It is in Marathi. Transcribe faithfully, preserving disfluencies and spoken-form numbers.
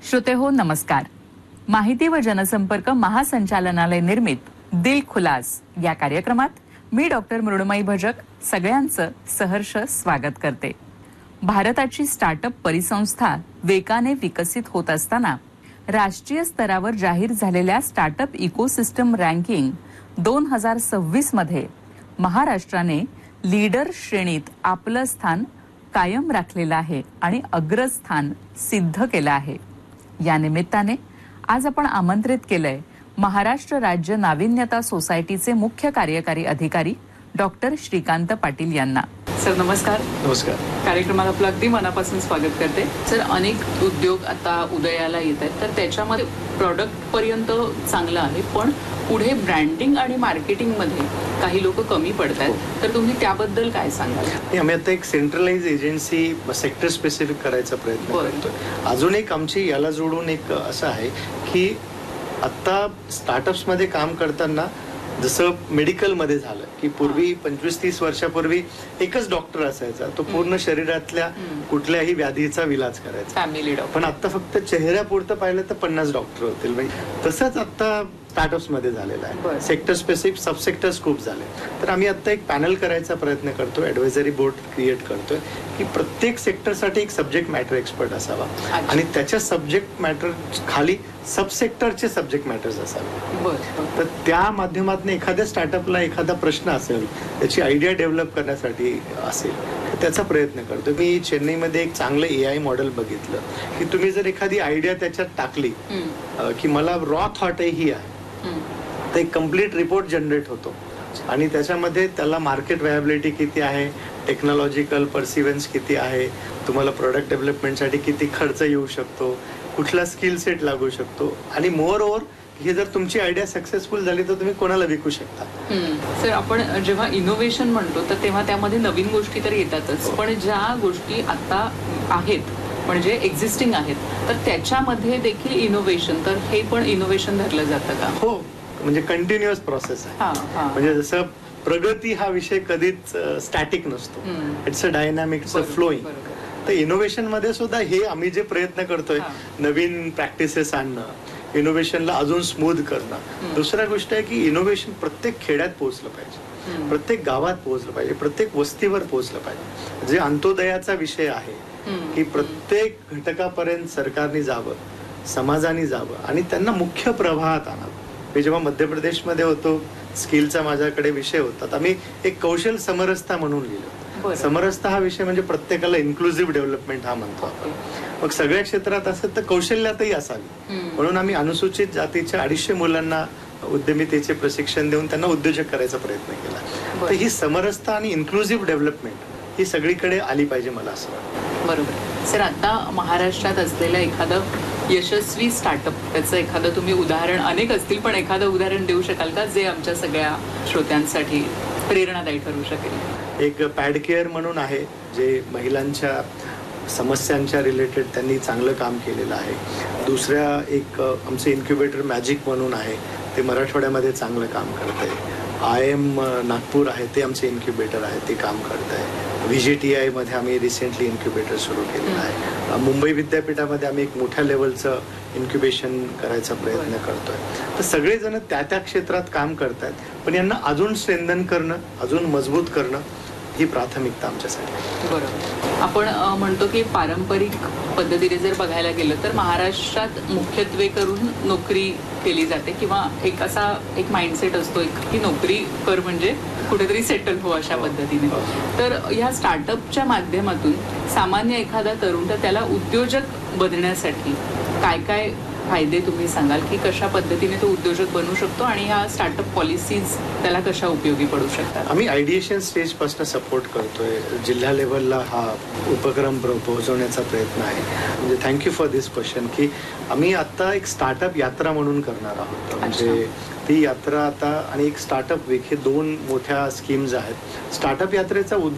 श्रोते हो नमस्कार. माहिती व जनसंपर्क महासंचालनालय निर्मित दिल खुलास या कार्यक्रमात मी डॉक्टर मृणमयी भजक सगळ्यांचं सहर्ष स्वागत करते. भारताची स्टार्टअप परिसंस्था वेगाने विकसित होत असताना राष्ट्रीय स्तरावर जाहीर झालेल्या स्टार्टअप इकोसिस्टम रँकिंग दोन हजार सव्वीस मध्ये महाराष्ट्राने लीडर श्रेणीत आपलं स्थान कायम राखलेलं आहे आणि अग्रस्थान सिद्ध केलं आहे. या निमित्ताने आज आपण आमंत्रित केलंय महाराष्ट्र राज्य नाविन्यता सोसायटीचे मुख्य कार्यकारी अधिकारी डॉक्टर श्रीकांत पाटील यांना. सर नमस्कार. नमस्कार. कार्यक्रमाला आपलं अगदी मनापासून स्वागत करते. सर अनेक उद्योग आता उदयाला येत आहेत तर त्याच्यामध्ये प्रॉडक्ट पर्यंत चांगलं आहे पण पुढे ब्रँडिंग आणि मार्केटिंग मध्ये काही लोक कमी पडतात. तर तुम्ही त्याबद्दल काय सांगाल? आम्ही आता एक सेंट्रलाइज एजन्सी सेक्टर स्पेसिफिक करायचा प्रयत्न करतोय. अजून एक आमची याला जोडून एक असं आहे की आता स्टार्टअप्स मध्ये काम करताना जसं मेडिकल मध्ये झालं की पूर्वी पंचवीस तीस वर्षापूर्वी एकच डॉक्टर असायचा, तो पूर्ण शरीरातल्या कुठल्याही व्याधीचा इलाज करायचा. Family doctor. पण आता फक्त चेहऱ्यापुरतं पाहिलं तर पन्नास डॉक्टर होतील. तसंच आता स्टार्टअप्स मध्ये झालेला आहे. सेक्टर स्पेसिफिक सबसेक्टर्स खूप झाले. तर आम्ही आता एक पॅनल करायचा प्रयत्न करतोय, ऍडवायझरी बोर्ड क्रिएट करतोय की प्रत्येक सेक्टरसाठी एक सब्जेक्ट मॅटर एक्सपर्ट असावा आणि त्याच्या सब्जेक्ट मॅटर खाली सबसेक्टरचे सब्जेक्ट मॅटर्स असावे. तर त्या माध्यमातून एखाद्या स्टार्टअपला एखादा प्रश्न असेल, त्याची आयडिया डेव्हलप करण्यासाठी असेल तर त्याचा प्रयत्न करतोय. मी चेन्नईमध्ये एक चांगलं ए आय मॉडेल बघितलं की तुम्ही जर एखादी आयडिया त्याच्यात टाकली की मला रॉ थॉट ही आहे तर एक कम्प्लीट रिपोर्ट जनरेट होतो आणि त्याच्यामध्ये त्याला मार्केट व्हायबिलिटी किती आहे, टेक्नॉलॉजिकल परसिव्हन्स किती आहे, तुम्हाला प्रोडक्ट डेव्हलपमेंटसाठी किती खर्च येऊ शकतो, कुठला स्किल सेट लागू शकतो आणि मोर ओव्हर हे जर तुमची आयडिया सक्सेसफुल झाली तर तुम्ही कोणाला विकू शकता. सर आपण जेव्हा इनोव्हेशन म्हणतो तर तेव्हा त्यामध्ये नवीन गोष्टी तर येतातच, पण ज्या गोष्टी आता आहेत म्हणजे एक्झिस्टिंग आहेत तर त्याच्यामध्ये देखील इनोव्हेशन, तर हे पण इनोव्हेशन धरलं जातं का? हो, म्हणजे कंटिन्युअस प्रोसेस आहे. म्हणजे जसं प्रगती हा विषय कधीच स्टॅटिक नसतो. It's a dynamic, it's a flowing. तर इनोव्हेशन मध्ये सुद्धा हे आम्ही जे प्रयत्न करतोय नवीन प्रॅक्टिसेस आणणं, इनोव्हेशनला अजून स्मूथ करणं. दुसरा गोष्ट आहे की इनोव्हेशन प्रत्येक खेड्यात पोहोचलं पाहिजे, प्रत्येक गावात पोहोचलं पाहिजे, प्रत्येक वस्तीवर पोहोचलं पाहिजे. जे अंत्योदयाचा विषय आहे की प्रत्येक घटकापर्यंत सरकारने जावं, समाजाने जावं आणि त्यांना मुख्य प्रवाहात आणावं. मी जेव्हा मध्य प्रदेशमध्ये होतो, स्किलचा माझ्याकडे विषय होता, आम्ही एक कौशल समरसता म्हणून लिहिलं. समरसता हा विषय म्हणजे प्रत्येकाला इन्क्लुझिव्ह डेव्हलपमेंट हा म्हणतो आपण. मग सगळ्या क्षेत्रात असेल तर कौशल्यातही असावी म्हणून आम्ही अनुसूचित जातीच्या अडीचशे मुलांना उद्यमितेचे प्रशिक्षण देऊन त्यांना उद्योजक करायचा प्रयत्न केला. तर ही समरसता आणि इन्क्लुझिव्ह डेव्हलपमेंट ही सगळीकडे आली पाहिजे मला असं वाटतं. बरोबर. सर आता महाराष्ट्रात असलेलं एखादं यशस्वी स्टार्टअप त्याचं एखादं तुम्ही उदाहरण, अनेक असतील पण एखादं उदाहरण देऊ शकाल का जे आमच्या सगळ्या श्रोत्यांसाठी प्रेरणादायी ठरू शकेल? एक पॅड केअर म्हणून आहे जे महिलांच्या समस्यांच्या रिलेटेड त्यांनी चांगलं काम केलेलं आहे. दुसऱ्या एक आमचं इन्क्युबेटर मॅजिक म्हणून आहे, ते मराठवाड्यामध्ये चांगलं काम करत आहे. आय एम नागपूर आहे ते आमचे इन्क्युबेटर आहे, ते काम करत आहे. व्ही जी टी आय मध्ये आम्ही रिसेंटली इन्क्युबेटर सुरू केलेलं आहे. मुंबई विद्यापीठामध्ये आम्ही एक मोठ्या लेवलचं इन्क्युबेशन करायचा प्रयत्न करतोय. तर सगळेजण त्या त्या क्षेत्रात काम करतात पण यांना अजून स्ट्रेंथन करणं, अजून मजबूत करणं ही प्राथमिकता आमच्यासाठी. बरोबर. आपण म्हणतो की पारंपरिक पद्धतीने जर बघायला गेलं तर महाराष्ट्रात मुख्यत्वे करून नोकरी केली जाते किंवा एक असा एक माइंडसेट असतो की नोकरी कर म्हणजे कुठेतरी सेटल हो अशा पद्धतीने. तर या स्टार्टअपच्या माध्यमातून सामान्य एखादा तरुण तर त्याला उद्योजक बनण्यासाठी काय काय फायदे तुम्ही सांगाल की कशा पद्धतीने तो उद्योजक बनू शकतो आणि ह्या स्टार्टअप पॉलिसीज त्याला कशा उपयोगी पडू शकतात? आम्ही आयडिएशन स्टेज पासून सपोर्ट करतोय. जिल्हा लेवलला हा उपक्रम पोहोचवण्याचा प्रयत्न आहे. म्हणजे थँक्यू फॉर दिस क्वेश्चन की आम्ही आता एक स्टार्टअप यात्रा म्हणून करणार आहोत. म्हणजे ती यात्रा आता आणि एक स्टार्टअप वीक हे दोन मोठ्या स्कीम्स आहेत. स्टार्टअप यात्रेचा